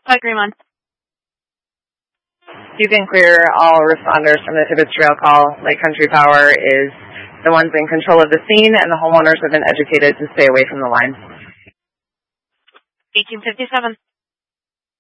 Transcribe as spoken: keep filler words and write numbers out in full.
Five Greenmont. You can clear all responders from the Tibbetts Trail call. Lake Country Power is the ones in control of the scene, and the homeowners have been educated to stay away from the line. eighteen fifty-seven.